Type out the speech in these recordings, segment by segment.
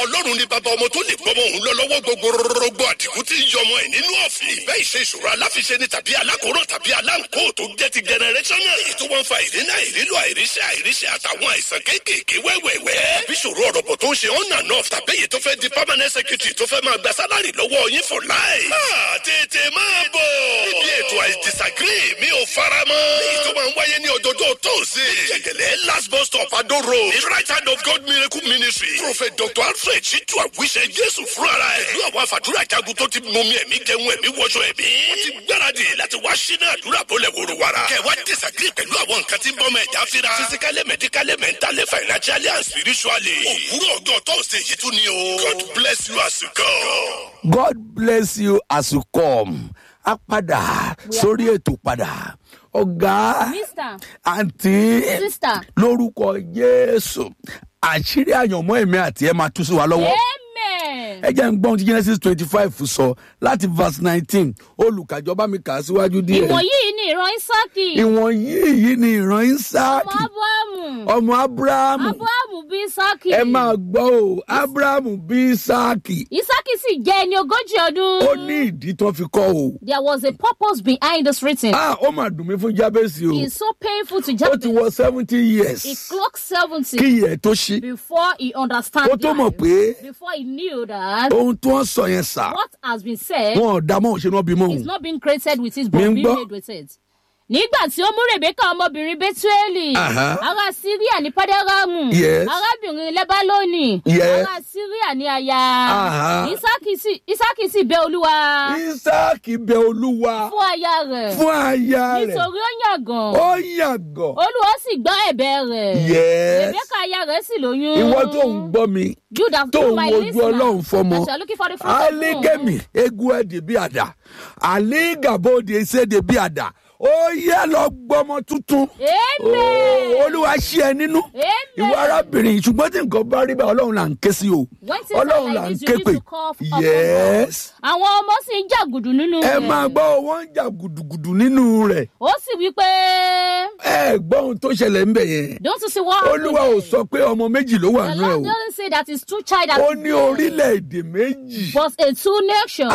Ọlọ́run ni bàbá ọmọ tó lè gbọ́mọ òun lọ lọ́wọ́ gbogbo rọgbọ àdìgún tí ń yọmọ ẹ̀ nínú ọ̀fìn. Bẹ́ẹ̀ ìṣe ìṣòro aláfiṣe ni tàbí alákòóràn tàbí aláǹkó tó jẹ́ ti generational. Èyí tó wọ́n fa ìrìnà ìrílò àìríṣẹ́ àtàwọn àìsàn kéékèèké wẹ́wẹ́wẹ́. Bí ìṣòro ọ̀rọ̀bọ̀ tó ń ṣe on and off tàbí èyí tó fẹ́ di permanent secretary tó fẹ́ máa gba sálárì lọ́wọ́ yín for life. Tètè máa bọ̀. Níbi ètò I disagree mi ò faramọ́. Èyí tó máa ń wáyé ní ọjọ́jọ́ tóòsì. Jẹ̀gẹ̀lẹ̀ last bus stop Ado Road. The right hand of God miracle ministry. Prophet Dr. Alfred Chitu Àwíṣẹ Jésù fúnra ẹ̀. Ìlú àwọn àfàdúrà jagun tó ti mọmi ẹ̀mí jẹun ẹ̀mí wọṣọ ẹ̀mí. Wọ́n ti gbáradì láti wá sínú àdúrà bọ́lẹ̀ wòrò wàrà. Kẹ̀wá disagree pẹ̀lú àwọn nǹkan tí ń bọ́ mẹ́ẹ̀dá fíra. Physically, medically, mentally, financially and spiritually. Òwúrọ̀ ọjọ́ tóòsì yìí tún ni o. God bless you as you come. God bless you as you come. A padà sórí ètò padà. Ọ̀gá, àǹtí, lórúkọ Jésù, àṣírí àyànmọ́ ẹ̀mí àti ẹ̀ máa tú sí wa lọ́wọ́. Ẹ jẹ́ ń gbọ́n tí Genesis 25 sọ láti verse 19. Olùkàjọba mi kà á síwájú díẹ̀. Ìwọ̀nyí ni ìran Ísákì. Ìwọ̀nyí ni ìran Ísákì. Ọmọ Ábúráhámù. Ábúráhámù bí Ísákì. Ẹ máa gbọ́ o, Ábúráhámù bí Ísákì. Ísákì sì jẹ́ ẹni 40 ọdún. Ó ní ìdí tó fi kọ́ o. There was a purpose behind this written. Ó mà dùn mí fún Jábésì o. It's so painful to Ó Jabez. ti wọ 70 years. He clocked 70. Kí ìyẹn tó ṣí. Before he understands Ó tó mọ̀ pé before he knew that ohun tó ń sọ yẹn sà. what has been said Wọn ò dá mọ́ òṣèlú ọbí mọ́ is òun. not being created with it, but Mi ń being gbọ́. made with it. Nígbà tí ó mú Rèbékà ọmọbìnrin Bẹ́túélì, ará Síríà ní Pádẹ́rámù, Yes. arábìnrin Lẹ́bálónì, Yes. ará Síríà ní aya. Ísákì sì bẹ Olúwa Ísákì bẹ Olúwa fún aya rẹ̀ fún aya rẹ̀. nítorí ó yàgàn. Ó yàgàn. Olúwa sì gbọ́ ẹ̀bẹ̀ rẹ̀. Yes. Rèbékà aya rẹ̀ sì lóyún. Ìwọ tó ń gbọ́ mi. You that Tó you ń my wojú listener, Ọlọ́run fọmọ. that you are looking for the fruit of the womb. Alígẹ̀mí egu ẹ̀dẹ̀ bí àdá. Àlígàbọ̀dẹ̀ ìṣèdè bí àdá. Ó yẹ lọ gbọ́mọ tuntun. Amen. Olúwa ṣí ẹ nínú. Amen. Ìwọ arábìnrin ṣùgbọ́n tí nǹkan bá rí bá Ọlọ́run là ń ké sí o. When things are Ọlọ́run là like ń this, ké you need pè. to call upon Yes. God. Àwọn ọmọ sì ń jàgùdù nínú Ẹ rẹ̀. máa gbọ́ wọ́n ń jà gùdùgùdù nínú rẹ̀. Ó sì wí pé, Ẹ gbọ́ ohun tó ṣẹlẹ̀ ń bẹ̀ yẹn. don't you see what Olúwa ò happened? sọ pé ọmọ méjì ló wà The nínú ẹ̀ Lord o. doesn't say that it's two child that Ó ní orílẹ̀-èdè méjì. but a two nation.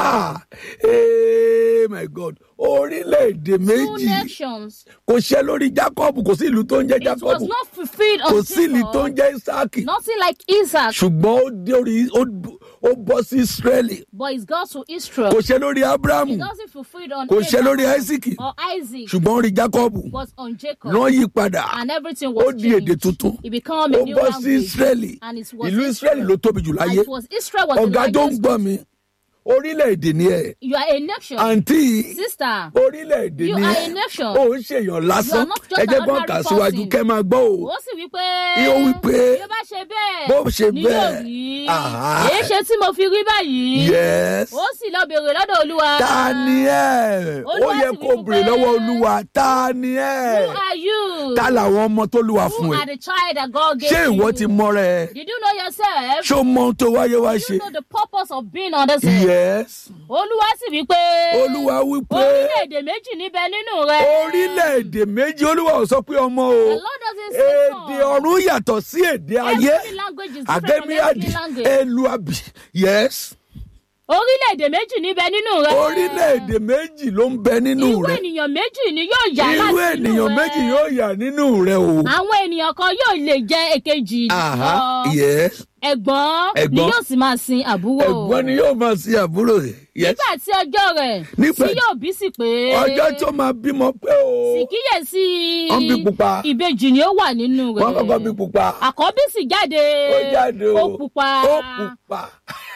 My God, orílẹ̀-èdè Two méjì. nations. Kò ṣẹ lórí Jacob, kò sí ìlú tó ń jẹ́ It was Jacob. not fulfilled Kò on sí ìlú tó ń Jacob. jẹ́ Isaki. Nothing like Isaac, Ṣùgbọ́n ó dé orí ó bọ́ sí Israeli. but it's God to Israel. Kò ṣẹ lórí Abrahamu. It doesn't fulfill on Kò ṣẹ lórí Abraham Isaac. or Isaac, Ṣùgbọ́n orí Jacob. but on Jacob. Lọ́ yí padà. And everything Ó was di èdè changed. tuntun. It became a Ó new bọ́ sí language. Israeli. And it was Ìlú Israeli ló tóbi jù And láyé. it was Israel was the Ọ̀gá tó ń largest. gbọ́ mi. Orílẹ̀-èdè ni ẹ̀. You are a nation. Àǹtí. Sister, Orílẹ̀-èdè you ni are ẹ̀. a nation. Ó ń ṣèyàn lásán. You are not just Ẹ jẹ́ an kó kà ordinary síwájú person. kẹ́ máa gbọ́ o. ó sì wí pé Ó wí pé bí ó bá ṣe bẹ́ẹ̀ bó ṣe ni bẹ́ẹ̀. yóò rí. Àhá. Èé ṣe tí mo fi rí báyìí. Yes. Ó sì lọ bèrè lọ́dọ̀ Olúwa. Ta ni ẹ̀? Ó Olúwa yẹ sì kó wí fún bèrè pé, lọ́wọ́ Olúwa. Ta ni ẹ̀? Who are you? Ta làwọn ọmọ tó lùwà Who fún are ẹ? the child that God gave Ṣé to ìwọ you? ti mọ rẹ̀? Did you know yourself? Ṣé o mọ ohun tó wáyé wá Do ṣe? you know the purpose of being on this earth? Yes. Olúwa sì wí pé Olúwa wí pé orílẹ̀-èdè méjì níbẹ̀ nínú rẹ̀. orílẹ̀-èdè méjì Olúwa ò sọ pé ọmọ The o. Lord doesn't say so. Èdè ọ̀run yàtọ̀ sí èdè ayé. Every language is different from Àgẹ́míàdì every language. Eluabi. Yes. Orílẹ̀-èdè méjì níbẹ̀ nínú rẹ̀. Orílẹ̀-èdè méjì ló ń bẹ nínú Irú rẹ̀. ènìyàn méjì ni yóò yà Irú láti inú ènìyàn rẹ̀. méjì yóò yà nínú rẹ̀ o. Àwọn ènìyàn kan yóò lè jẹ́ èkejì. Aha. Yes. Ẹ̀gbọ́n ni Ẹ̀gbọ́n. yóò sì máa sin àbúrò. Ẹ̀gbọ́n ni yóò máa sin àbúrò rẹ̀. Yes. Nígbà tí ọjọ́ rẹ̀ Nígbà- tí yóò bí sì pé. Ọjọ́ tó máa bímọ pé o. Sì kíyèsí. Wọ́n bí pupa. Ìbejì ni ó wà nínú rẹ̀. Wọ́n kọ́kọ́ bí pupa. Àkọ́bí sì jáde. Ó jáde o. Ó pupa. Ó pupa.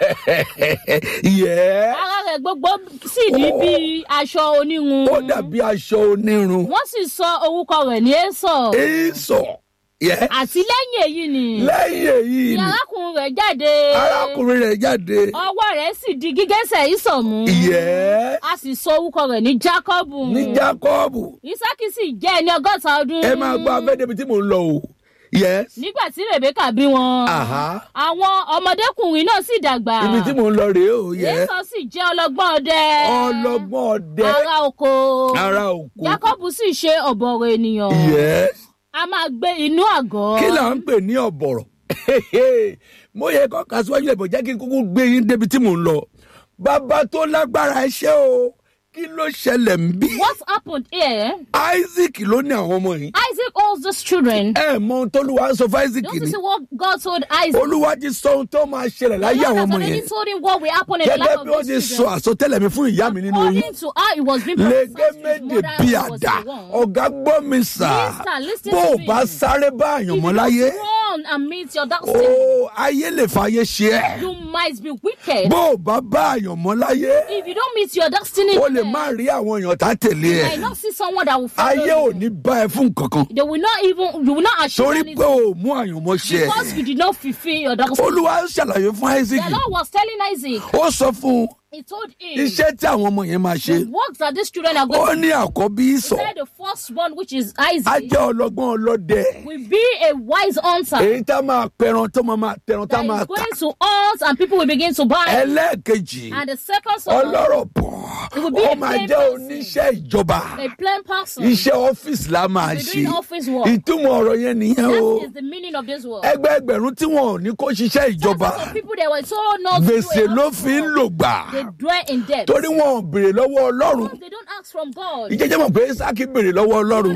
Yes. Ara rẹ̀ gbogbo sì ní bí aṣọ onírun. Ó dàbí aṣọ onírun. Wọ́n sì sọ orúkọ rẹ̀ ní Ésọ̀. Èso. Yes. Àti lẹ́yìn èyí ni. Lẹ́yìn èyí Ni ni arákùnrin rẹ̀ jáde. arákùnrin rẹ̀ jáde. Ọwọ́ rẹ̀ sì di gígẹ́sẹ̀ Ísọ̀ mú. Yes. A sì sọ orúkọ rẹ̀ ní Jákọ́bù. Ní Jákọ́bù. Ísákì sì jẹ́ ẹni 100 ọdún. Ẹ máa gbọ́ abẹ́dẹ́bi tí mò ń lọ o. Yes. Nígbà tí Rèbékà bí wọn. Aha. Àwọn ọmọdékùnrin náà sì dàgbà. Ibi tí mò ń lọ rèé o. Yes. Ésọ̀ sì jẹ́ ọlọ́gbọ́n ọdẹ. Ọlọ́gbọ́n ọdẹ. Ará oko. Ará oko. Jákọ́bù sì ṣe ọ̀bọ̀rọ̀ ènìyàn. Yes. A máa gbé inú àgọ́. Kí là ń pè ní ọ̀bọ̀rọ̀? mo yẹ kọ́ kásíwájú ẹ̀bọ̀ jẹ́ kí n kúkú gbé yín débi tí mò ń lọ. Bàbá tó lágbára ẹṣẹ́ o. Kí ló ṣẹlẹ̀ ń bí? What happened here? Isaac ló ní àwọn ọmọ yìí. Isaac owns these children. Ẹ mọ ohun t'Olúwa sọ fún Isaac Don't you ni. see what God told Isaac? Olúwa ti sọ ohun tó máa ṣẹlẹ̀ láyé God àwọn has ọmọ already yẹn. told him what will happen in the life Gẹ́gẹ́ of bí wọ́n ti these sọ children. àsọtẹ́lẹ̀ mi fún ìyá mi nínú oyún. According to how it was being prophesied to his Légemédè mother, bí he was àdá. the one. Ọ̀gá gbọ́ mi sà. Listen Bó o to bá me. sáré bá àyàn If mọ́ you láyé. don't run and meet your destiny, Ó ayé lè fàyè ṣe ẹ́. you might be wicked. Bó o bá bá àyàn mọ́ láyé. If you don't meet your destiny, O lè má rí àwọn èèyàn tá tẹ̀lé you might ẹ̀. not see someone that will follow Ayé ò you. ní bá ẹ fún kankan. They will not even, you will not achieve Torí anything pé o mú àyàn mọ́ ṣe because ẹ̀. you did not fulfill your destiny. Olúwa ṣàlàyé fún Isaac. The Lord was telling Isaac, Ó sọ fún he told him, iṣẹ́ tí àwọn ọmọ yẹn máa ṣe. the works that these children are Ó going to do. ní àkọ́bí He Ísọ̀. said the firstborn, which is Á Isaac, jẹ́ ọlọ́gbọ́n ọlọ́dẹ. will be a wise hunter Èyí tá máa pẹran tó máa tẹran tá that máa is tà. going to hunt and people will begin to buy. Ẹlẹ́ẹ̀kejì, And the second son, ọlọ́rọ̀ bọ̀. It will be Ó a máa plain jẹ́ person. oníṣẹ́ ìjọba. a plain person. Iṣẹ́ ọ́fíìsì la máa Be ṣe. doing office work. Ìtumọ̀ ọ̀rọ̀ yẹn nìyẹn o. That is the meaning of this word. Ẹgbẹ̀rún tí wọn ò ní kó ṣiṣẹ́ ìjọba. Thousands of people, they were told not to do Gbèsè a ló office fi ń work. lò gbà. They dwell in debt. Torí wọn ò béèrè lọ́wọ́ Ọlọ́run. Because they don't ask from God. Ìjẹ́jẹ́ mọ̀ pé Ísákì béèrè lọ́wọ́ Ọlọ́run.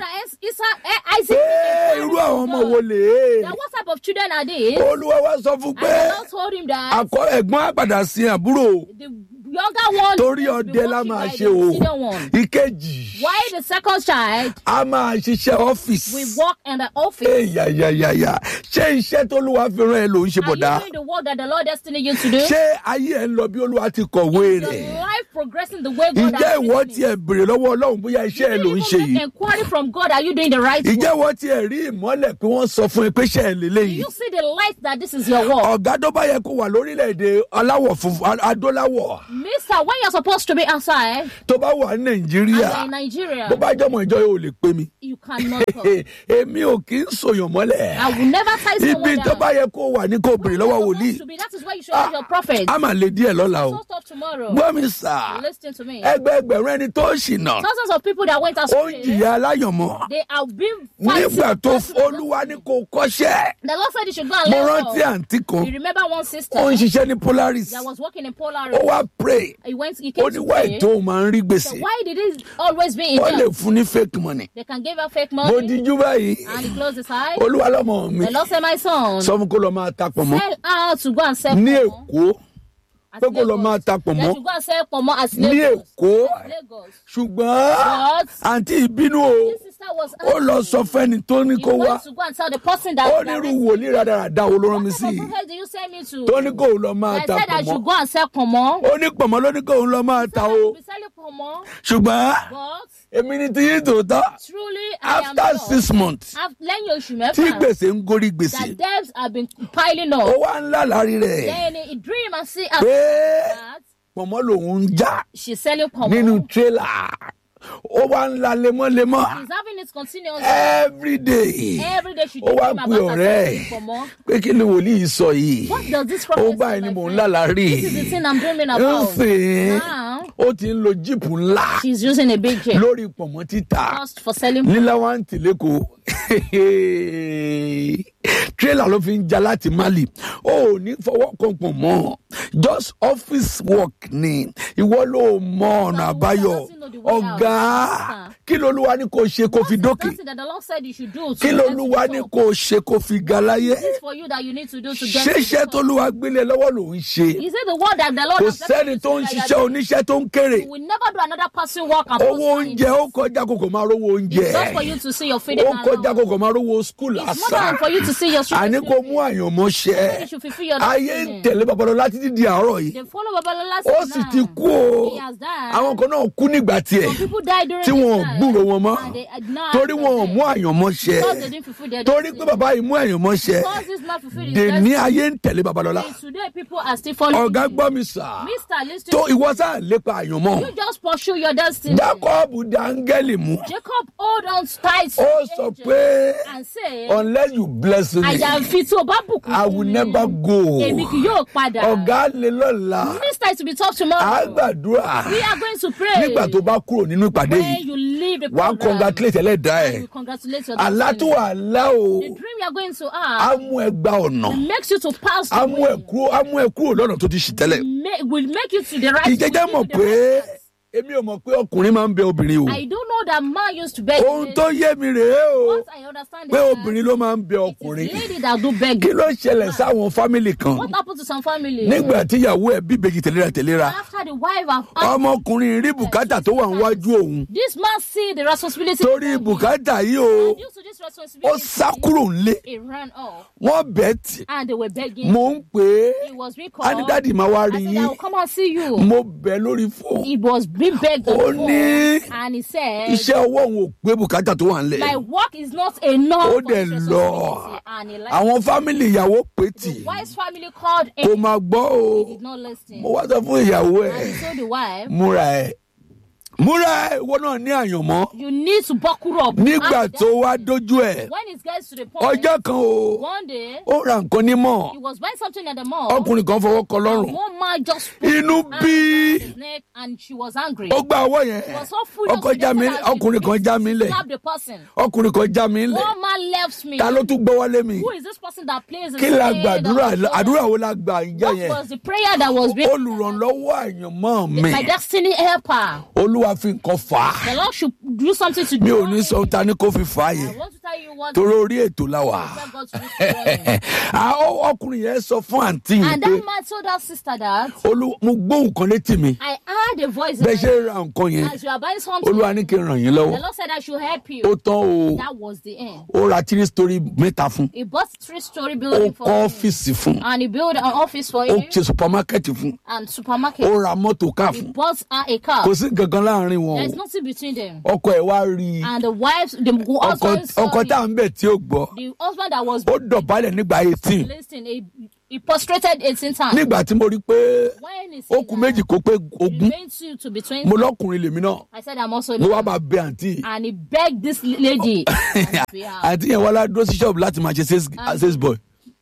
Isaac, Irú àwọn ọmọ wo lè é? Now, what type of children are these? Olúwa wá sọ fún And pé the Lord told him that ẹ̀gbọ́n àgbàdà sí àbúrò. the younger one Torí is to be ọdẹ la working máa by ṣe the o. senior one. Ìkejì, While the second child a máa ṣiṣẹ́ ọ́fíìsì. will work in the office. Yàyàyàyà. Ṣé iṣẹ́ t'Olúwa fi rán ẹ ló ń ṣe Are you bọ̀dá? doing the work that the Lord destined you to do? Ṣé ayé ẹ ń lọ bí Olúwa ti kọ̀wé Your rẹ̀? life progressing the way God Ìjẹ́ has ìwọ written it. tiẹ̀ béèrè lọ́wọ́ Ọlọ́run bóyá iṣẹ́ ẹ ló ń ṣe Did you yìí? make inquiry from God? Are you doing the right Ìjẹ́ work? ìwọ tiẹ̀ rí ìmọ́lẹ̀ pé wọ́n sọ fún ẹ pé iṣẹ́ ẹ Do lélẹ́yìí? you see the light that this is your work? Ọ̀gá tó bá yẹ kó wà lórílẹ̀‐èdè aláwọ̀ funfun adóláwọ̀ Mister, when you're supposed to be outside tó bá wà ní and Nàìjíríà you're in Nigeria, bó bá jọmọ ìjọ yóò lè pè mí. you cannot talk. Èmi ò kì í sòyàn mọ́lẹ̀. I will never tie someone Ibi tó down. bá yẹ kó wà ní kó béèrè lọ́wọ́ wòlíì. That is why you should have your prophet. A máa lè díẹ̀ lọ́la o. So stop tomorrow. Gbọ́ mi sà, Listen to me. ẹgbẹ̀rún ẹni tó ṣìnà. Thousands of people that went Ó ń astray, jìyà aláyànmọ́. they have been Nígbà tó fighting. Olúwa ní kó kọ́ṣẹ́. The Lord said you should go and Mo learn rántí how. àǹtí kan. You remember one sister Ó ń ṣiṣẹ́ ní Polaris. that was working in Polaris. Ó wá pray. He Ó came ní to wá pray. ètò máa ń rí So gbèsè. why did it always be in Ó lè debt? fún ní fake money. They can give her fake Mo money. dijú báyìí. And he closed his eye. Olúwa lọ́mọ mi. The Lord said, my son, Sọ fún kó lọ máa ta pọ̀nmọ́. tell her to go and sell Ní pomo Èkó. at Pé kó lọ Lagos. máa ta That pọ̀nmọ́. you go and sell pomo at Ní Lagos. Èkó. At Lagos. Ṣùgbọ́n But àǹtí ìbínú o. this sister was Ó lọ sọ fẹ́ni tó ní he kó wá. went to go and tell the person that Ó nírú wòlíì rádaràda wo ló rán mi sí what i. prophet do you send me to? Tó ní kó lọ máa I ta said I should pọ̀nmọ́. go and sell pomo. Ó ní pọ̀nmọ́ ló ní kó lọ máa ta I o. should be selling pomo. Ṣùgbọ́n But èmi ni ti yín tòótọ́. truly I am After lost. 6 months Lẹ́yìn oṣù tí mẹ́fà gbèsè ń gorí gbèsè. that debts have been piling Ó up. wá ń lálàrí rẹ̀ Then he dream and see pé that pọ̀nmọ́ lòun ń já she's selling pomo. nínú tírélà. Ó wá ń la lemọ́lemọ́. She's having it continuously. Every day. Every day she Ó wá dream pe about ọ̀rẹ́ herself ẹ̀ pomo. pé kí ni wòlíì sọ yìí. What does this Ó prophet báyìí say, ni my mò ń friend? lálàrí. This is the thing I'm dreaming Ń about. sìn Now, ó ti ń lo jíìpù ńlá she's using a big jet lórí pọ̀nmọ́ títà just for selling nílá wa ń tìlẹ́kọ̀ọ́. Tírélà ló fi ń ja láti Mali. Ó ò ní fọwọ́ kan pọ̀nmọ́. Just office work ni. Ìwọ ló mọ ọ̀nà àbáyọ. Ọ̀gá kí lolúwa ní kó ṣe kó fi dókè. That's it that the Lord said you should do. Kí lolúwa ní kó ṣe kó fi ga láyé. This is for you that you need to do to get Ṣé to iṣẹ́ the top. t'Olúwa gbélé lọ́wọ́ ló ń ṣe? Is it the word that the Lord Kò has said sẹ́ni to tó you ń that you ṣiṣẹ́ are doing? oníṣẹ́ tó ń kéré. You will never do another person work and Owó post money. oúnjẹ ó kọjá kòkò máa rówó oúnjẹ. Just for you to see your feeding Ó and kọjá love. kòkò máa rówó skul It's more àṣà. than for you to see your children. Àní kò mú àyànmọ́ ṣẹ. You should fulfill your Ayé ń destiny. tẹ̀lé Babalọ́lá títí di àárọ̀ yìí. They follow Babalola Ó sì ti kú o. He has died. Àwọn kan náà kú nígbà tiẹ̀ Some people died during tí wọn ò his time. gbúrò wọn mọ́. And they had not Torí wọn ò mú àyànmọ́ ṣẹ. Because they didn't fulfill their Torí destiny. pé bàbá yìí mú àyànmọ́ ṣẹ. Because this man fulfilled his Dèní destiny. ayé ń tẹ̀lé Babalọ́lá. Today people are still following Ọ̀gá him. gbọ́ mi sà. Mister, listen Tó to ìwọ me. sáà lépa àyànmọ́. You just pursue your destiny. Jákọ́ọ̀bù dáńgẹ́lì mú. Jacob hold on tight to Ó the sọ angel pé and say, unless you bless me, àyàfi tí o bá bùkún I fún will mi, never go. èmi kì yóò padà. Ọ̀gá lè lọ́la. Mister, that it will be tough tomorrow. Àgbàdúrà. We are going to pray. Nígbà tó bá kúrò nínú ìpàdé When you leave the wàá program, congratulate ẹlẹ́dàá ẹ̀. you congratulate your Àlá tó wà lá o. The dream you are going to Á have mú ẹ gba ọ̀nà. makes you to pass Á mú ẹ the kúrò lọ́nà tó ti ṣì tẹ́lẹ̀. will make you to the right. Ìjẹ́jẹ́ mọ̀ pé èmi ò mọ̀ pé ọkùnrin máa ń bẹ obìnrin o. I don't know that man used to beg. Ohun tó yé mi rèé o. What I understand Pé is obìnrin ló máa ń bẹ that ọkùnrin. it is lady that do beg. Kí ló ṣẹlẹ̀ sáwọn fámìlì kan? What happened to some family? Nígbà tí ìyàwó ẹ̀ bí ìbejì tẹ̀léra. After the wife have Ọmọkùnrin rí bùkátà tó wà níwájú òun. this man see the responsibility. Torí bùkátà yìí o, Due to this ó responsibility, sá kúrò nílé. he ran off Wọ́n bẹ̀ tì. and they were begging. Mo ń pè é. He was being called. A ní dáàdì máa wá I rí said, I will yín. come and see you. Mo bẹ̀ lórí fóònù. He was being begged on Ó the ní phone. And he said, iṣẹ́ ọwọ́ òun ò gbé bùkátà tó wà nílẹ̀. my work is not enough Ó for dẹ̀ this lọ. responsibility. And he left. Àwọn fámìlì ìyàwó pè tì. Wife's family called Kò him. máa gbọ́ o. He did not listen. Mo wá sọ fún ìyàwó And ẹ̀. he told the wife, Múra ẹ̀ ìwọ náà ní àyànmọ́. you need to buckle up. Nígbà And tó wá dójú ẹ̀. when it gets to the point, Ọjọ́ kan o. one day, Ó ra nǹkan ní mọ̀. he was buying something at the mall. Ọkùnrin kan fọwọ́ kọ And lọ́rùn. one man just put Inú her bí. around his neck and she was angry. Ó gba ọwọ́ yẹn. She was so furious Ọkùnrin with the fact kan that já mi lẹ̀. slapped the person. Ọkùnrin kan já mi lẹ̀. One man left me. Ta ló tún gbọ́ wálé mi? Who is this person that plays the Kí la spade gbàdúrà? on the shoulder? Àdúrà wo la gbà ìjọ What yẹn? was the prayer that was being Olùrànlọ́wọ́ àyànmọ́ mi. my destiny helper? Olúwa fi nǹkan fà á. The Lord should do something to Mi do. ò ní sọ ta ni kó fi fà á I yẹn. want to tell you what Torí orí ètò la wà. God to do for you. Ọkùnrin yẹn sọ fún àǹtí yìí And pé that man told that sister that mo gbóhùn kan létí mi. I heard a voice in Bẹ́ẹ̀ my ṣe ra nǹkan yẹn. as you are buying something. Olúwa ní kí n ràn yín The lọ́wọ́. Lord said I should help you. Ó tán o. That was the end. Ó ra 3 story mẹ́ta fún. He bought 3-story Ó building for kọ́ him. ọ́fíìsì fún. And he built an office for Ó him ṣe supermarket fún. and supermarket. Ó ra mọ́tò káà He fún. bought her a car. Kò sí nǹkan kan láàrin wọn There's o. nothing between them. Ọkọ ẹ̀ wá rí i. And the wife, the husband, Ọkọ tá à ń bẹ̀ tí ó gbọ́. the husband that was Ó dọ̀bálẹ̀ nígbà 18. listening, he prostrated 18 times. Nígbà tí mo rí pé When he ó said kù méjì kó pé ogún. remained to be 20, Mo lọ́kùnrin lèmi náà. I said I'm also Mo wá máa bẹ àǹtí. and he begged this lady. Àǹtí yẹn wá ládùúró sí ṣọ́ọ̀bù láti máa ṣe sales boy.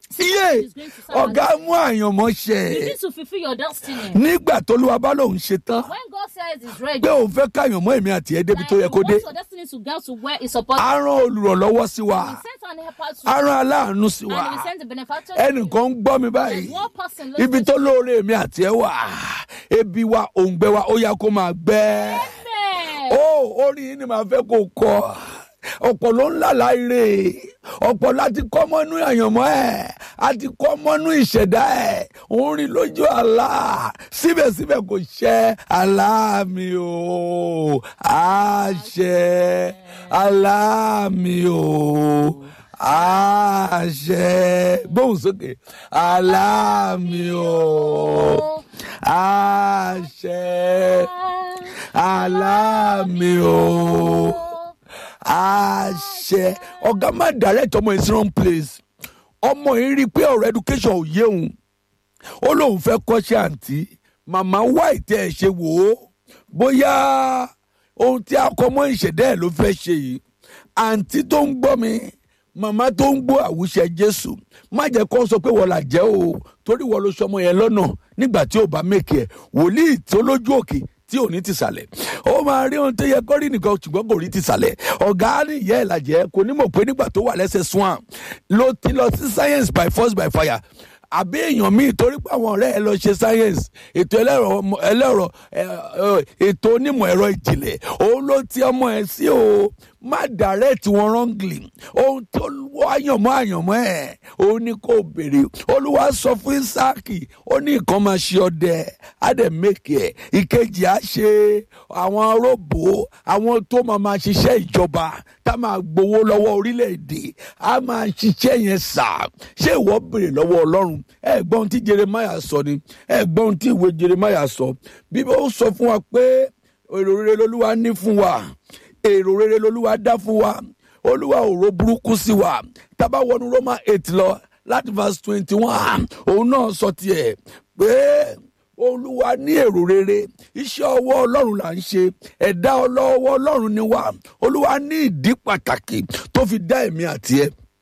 Iye ọ̀gá mú àyànmọ́ ṣẹ. You need to fulfill your destiny. Nígbà tó Olúwa bá lòun ṣe tán. When God says it's ready, Pé òun fẹ́ káyànmọ́ èmi àti ẹ̀ débi that tó yẹ you kó dé. want your destiny to get to where it's supposed Á rán olùrànlọ́wọ́ sí wa. He sent an helper to Á rán aláàánú sí and wa. he sent the benefactor. Ẹnìkan ń gbọ́ mi There's báyìí. one person Ibi listening. tó lóore èmi àti ẹ̀ wà. Ebi wa òǹgbẹ wa ó yá kó máa gbẹ́. Amen. Ó orí yìí ni màá fẹ́ kó kọ. Ọ̀pọ̀ ló ń lálàá ire. Ọ̀pọ̀ láti kọ́ mọ́nú àyànmọ́ ẹ̀. Àti kọ́ mọ́nú ìṣẹ̀dá ẹ̀. Òun rìn lójú àlá. Síbẹ̀síbẹ̀ kò ṣẹ àlá mi o. Àṣẹ àlá mi o. Àṣẹ. Gbóhùn sókè. Àlá mi o. Àṣẹ àlá mi o. Àṣẹ. Ọ̀gá má direct ọmọ yìí sí wrong place. Ọmọ yìí rí i pé ọ̀rọ̀ education ò yé òun. Ó lóun fẹ́ kọ́ṣẹ́ àǹtí. Màmá wá ìtẹ́ ẹ̀ ṣe wò ó. Bóyá ohun tí a kọ́ mọ́ ìṣẹ̀dá ẹ̀ ló fẹ́ ṣe yìí. Àǹtí tó ń gbọ́ mi. Màmá tó ń gbọ́ àwùṣẹ Jésù. Má jẹ́ kó sọ pé wọ́n là jẹ́ o. Torí wọ́n ló sọmọ yẹn lọ́nà nígbà tí ò bá mẹ́kì ẹ̀. Wòlíì tó lójú òkè tí ò ní ti sàlẹ̀. Ó máa rí ohun tó yẹ kó rí nìkan ṣùgbọ́n kò rí ti sàlẹ̀. Ọ̀gá ní ìyá ẹ̀ làjẹ́ kò ní mọ̀ pé nígbà tó wà lẹ́sẹ̀ swan ló ti lọ sí science by force by fire. Àbí èèyàn míì torí pé àwọn ọ̀rẹ́ ẹ lọ ṣe science ètò ẹlẹ́rọ ètò onímọ̀ ẹ̀rọ ìjìnlẹ̀ òun ló ti ọmọ ẹ̀ sí o. Má direct wọn wrongly. Ohun tó àyànmọ́ ẹ̀ òun ni kò béèrè. Olúwa sọ fún Ísáàkì ó ní nǹkan máa ṣe ọdẹ á dẹ̀ mẹ́kì ẹ̀. Ìkejì á ṣe àwọn aróbó àwọn tó máa ṣiṣẹ́ ìjọba tá máa gbowó lọ́wọ́ orílẹ̀-èdè á máa ṣiṣẹ́ yẹn sà. Ṣé ìwọ béèrè lọ́wọ́ Ọlọ́run? Ẹ gbọ́ ohun tí Jeremiah sọ ni. Ẹ gbọ́ ohun tí ìwé Jeremiah sọ. Bíbélì ó sọ fún wa pé èrò rere lolúwa ní fún wa. Èrò rere lolúwa dá fún wa. Olúwa ò ro burúkú sí wa. Tá bá wọnú Roma 8 lọ láti verse 21 òun náà sọ tiẹ̀ pé Olúwa ní èrò rere. Iṣẹ́ ọwọ́ Ọlọ́run là ń ṣe. Ẹ̀dá ọlọ́wọ́ Ọlọ́run ni wá. Olúwa ní ìdí pàtàkì tó fi dá èmi àti ẹ.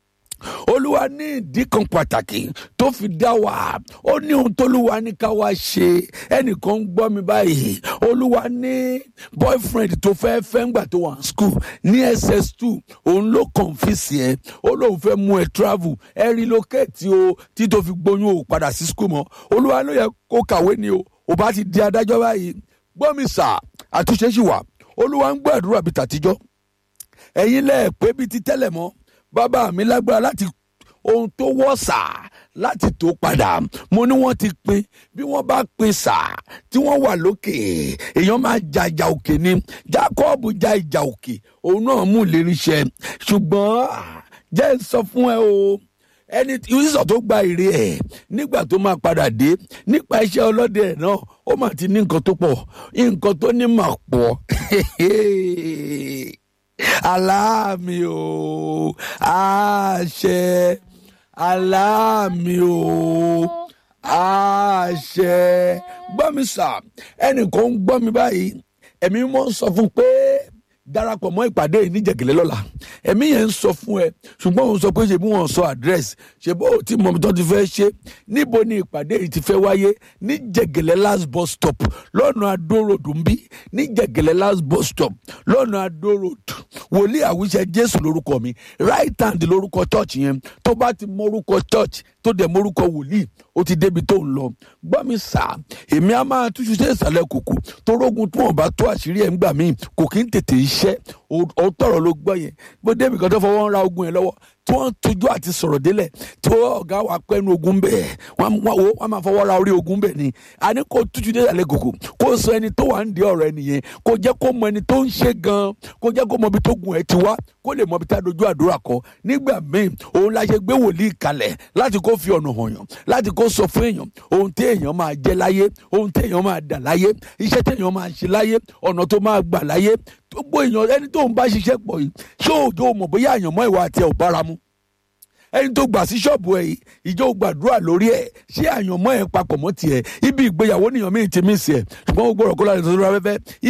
olúwa ní ìdí kan pàtàkì tó fi dá wa, ó ní ohun tólúwa ní ká wá ṣe. Ẹnìkan ń gbọ́ mi báyìí, olúwa ní boyfriend tó fẹ́ ńgbà tó wà ní school ní SS2 òun ló confuse ẹ, ó lóun fẹ́ mú ẹ travel ẹ relocate o tí tó fi gbóyún o padà sí school mọ́. Olúwa ló yẹ kó kàwé ni o, ò bá ti di adájọ́ báyìí. Gbọ́ mi sà, àtúnṣe sì wà. Olúwa ń gbàdúrà bí tàtijọ́, ẹ̀yin lẹ́ẹ̀ pé bí ti tẹ́lẹ̀ mọ́. Bàbá mi lágbára láti ohun tó wọ́ sà láti tó padà. Mo ní wọ́n ti pín, bí wọ́n bá pín sà tí wọ́n wà lókè èèyàn máa ja ìjà òkè ni. Jákọ́ọ̀bù ja ìjà òkè, òun náà mú ìlérí ṣẹ. Ṣùgbọ́n jẹ́ ń sọ fún ẹ o, ẹni ìrísọ̀ tó gba èrè ẹ̀ nígbà tó máa padà dé nípa iṣẹ́ ọlọ́dẹ ẹ̀ náà, ó mà ti ní nǹkan tó pọ̀, nǹkan tó ní mà pọ̀. Aláàmì o, àṣẹ, aláàmì o, àṣẹ. Gbọ́ mi sà, ẹnìkan ń gbọ́ mi báyìí, ẹ̀mí mọ́ ń sọ fún pé darapọ̀ mọ́ ìpàdé yìí ní Jẹ̀gẹ̀lẹ́ lọ́la. Ẹ̀mí yẹn ń sọ fún ẹ, ṣùgbọ́n òun sọ pé ṣe bí wọ́n sọ àdírẹ́sì, ṣe bó ti mọ̀ tó ti fẹ́ ṣe. Níbo ni ìpàdé yìí ti fẹ́ wáyé? Ní Jẹ̀gẹ̀lẹ́ last bus stop lọ́nà Adó road ń bí, ní Jẹ̀gẹ̀lẹ́ last bus stop lọ́nà Adó road. Wòlíì Àwíṣẹ Jésù lórúkọ mi, right hand lórúkọ church yẹn. Tó bá ti mórúkọ church tó dẹ̀ mórúkọ wòlíì, ó ti débi tó ń lọ. Gbọ́ mi sà, èmi á máa túṣu sí ìsàlẹ̀ kòkò torógun tí wọ́n bá tó àṣírí ẹ̀ ń gbà mí kò kí ń tètè iṣẹ́. Ó tọ̀rọ̀ ló gbọ́ yẹn, bó débi kan tó fọwọ́ ń ra ogun yẹn lọ́wọ́ tí wọ́n tójú àti sọ̀rọ̀ délẹ̀ tí ọ̀gá wa pẹ́nu ogun bẹ́ẹ̀ wọ́n máa fọwọ́ ra orí ogun bẹ́ẹ̀ ni. A ní kó túṣu dé ìsàlẹ̀ kòkò, kó sọ ẹni tó wà ń di ọ̀rọ̀ ẹni yẹn, kó jẹ́ kó mọ ẹni tó ń ṣe gan, kó jẹ́ kó mọ ibi tó gun ẹ̀ ti wá, kó lè mọ ibi tá a dojú àdúrà kọ. Nígbà míì òun la ṣe gbé wòlíì kalẹ̀ láti kó fi ọ̀nà hàn yàn, láti kó sọ fún èèyàn ohun tí èèyàn máa jẹ láyé, ohun tí èèyàn máa dà láyé, iṣẹ́ tí èèyàn máa ṣe láyé, ọ̀nà tó máa gbà láyé. Gbogbo èèyàn ẹni tó ń bá ṣiṣẹ́ pọ̀ yìí, ṣé òjò mọ̀ bóyá àyànmọ́ ìwà àti ẹ̀ ò bára mu? Ẹni tó gbà sí ṣọ́ọ̀bù ẹ̀ yìí, ìjọ gbàdúrà lórí ẹ̀, ṣé àyànmọ́ ẹ̀ papọ̀ mọ́ tiẹ̀? Ibi ìgbéyàwó nìyàn míì ti mí sí ẹ̀, ṣùgbọ́n ó gbọ́dọ̀ kó láti tó lórí afẹ́fẹ́.